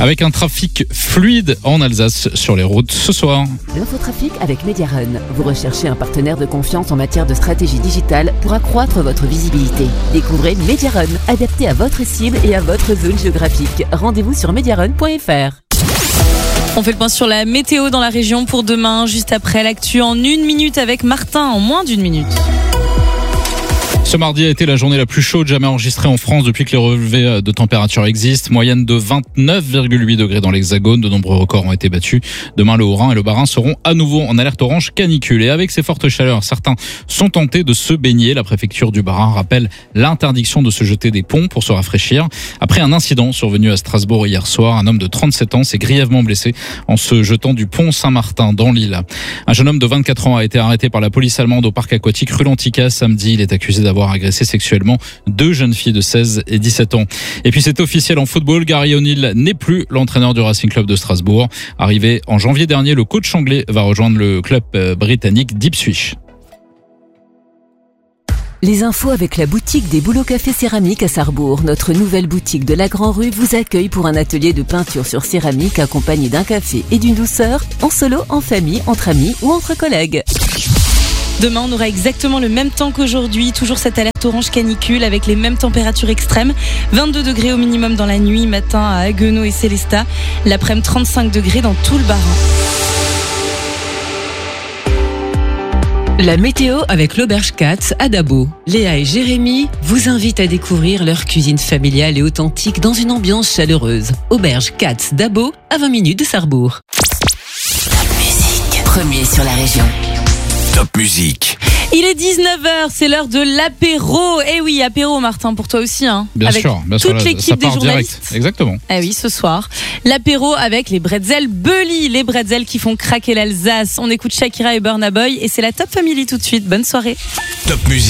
avec un trafic fluide en Alsace sur les routes ce soir. L'infotrafic avec Mediarun. Vous recherchez un partenaire de confiance en matière de stratégie digitale pour accroître votre visibilité. Découvrez Mediarun, adapté à votre cible et à votre zone géographique. Rendez-vous sur mediarun.fr. On fait le point sur la météo dans la région pour demain, juste après l'actu en 1 minute avec Martin, en moins d'1 minute. Ce mardi a été la journée la plus chaude jamais enregistrée en France depuis que les relevés de température existent. Moyenne de 29,8 degrés dans l'Hexagone. De nombreux records ont été battus. Demain, le Haut-Rhin et le Bas-Rhin seront à nouveau en alerte orange canicule. Et avec ces fortes chaleurs, certains sont tentés de se baigner. La préfecture du Bas-Rhin rappelle l'interdiction de se jeter des ponts pour se rafraîchir. Après un incident survenu à Strasbourg hier soir, un homme de 37 ans s'est grièvement blessé en se jetant du pont Saint-Martin dans l'île. Un jeune homme de 24 ans a été arrêté par la police allemande au parc aquatique Rulantica samedi. Il est accusé d'avoir agressé sexuellement 2 jeunes filles de 16 et 17 ans. Et puis c'est officiel en football, Gary O'Neill n'est plus l'entraîneur du Racing Club de Strasbourg. Arrivé en janvier dernier, le coach anglais va rejoindre le club britannique d'Ipswich. Les infos avec la boutique des Boulots Café Céramique à Sarrebourg. Notre nouvelle boutique de la Grand Rue vous accueille pour un atelier de peinture sur céramique accompagné d'un café et d'une douceur, en solo, en famille, entre amis ou entre collègues. Demain, on aura exactement le même temps qu'aujourd'hui, toujours cette alerte orange canicule avec les mêmes températures extrêmes. 22 degrés au minimum dans la nuit, matin à Haguenau et Célestat. L'après-midi, 35 degrés dans tout le Bas-Rhin. La météo avec l'Auberge Katz à Dabo. Léa et Jérémy vous invitent à découvrir leur cuisine familiale et authentique dans une ambiance chaleureuse. Auberge Katz Dabo, à 20 minutes de Sarrebourg. Top musique, premier sur la région. Top musique. Il est 19h, c'est l'heure de l'apéro. Eh oui, apéro Martin, pour toi aussi, hein. Bien avec sûr, toute l'équipe des journalistes. Direct. Exactement. Eh oui, ce soir, l'apéro avec les bretzels Bully, les bretzels qui font craquer l'Alsace. On écoute Shakira et Burna Boy et c'est la Top Family tout de suite. Bonne soirée. Top musique.